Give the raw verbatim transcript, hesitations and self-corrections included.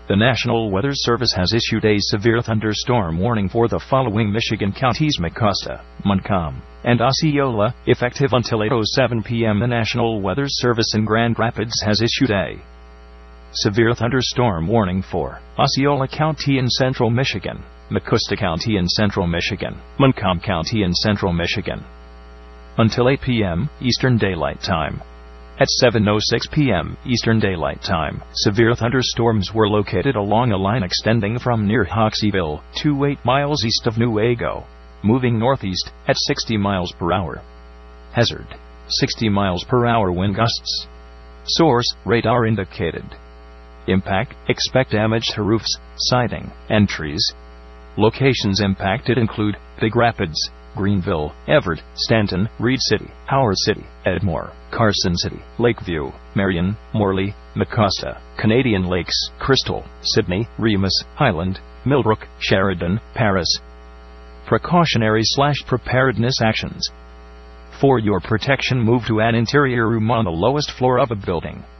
The National Weather Service has issued a severe thunderstorm warning for the following Michigan counties: Mecosta, Montcalm, and Osceola, effective until eight oh seven p m The National Weather Service in Grand Rapids has issued a severe thunderstorm warning for Osceola County in central Michigan, Mecosta County in central Michigan, Montcalm County in central Michigan, until eight p m Eastern Daylight Time. At seven oh six p m Eastern Daylight Time, severe thunderstorms were located along a line extending from near Hoxeyville to eight miles east of Newaygo, moving northeast at sixty miles per hour. Hazard: sixty miles per hour wind gusts. Source: radar indicated. Impact: expect damage to roofs, siding, and trees. Locations impacted include Big Rapids, Greenville, Everett, Stanton, Reed City, Howard City, Edmore, Carson City, Lakeview, Marion, Morley, Mecosta, Canadian Lakes, Crystal, Sydney, Remus, Highland, Millbrook, Sheridan, Paris. Precautionary slash preparedness actions. For your protection, move to an interior room on the lowest floor of a building.